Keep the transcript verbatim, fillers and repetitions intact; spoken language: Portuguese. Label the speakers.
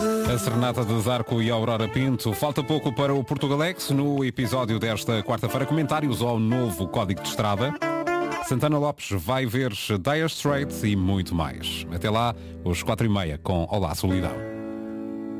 Speaker 1: A serenata de Zarco e Aurora Pinto. Falta pouco para o Portugalex. No episódio desta quarta-feira, comentários ao novo Código de Estrada. Santana Lopes vai ver Dire Straits e muito mais. Até lá, os quatro e meia com Olá Solidão.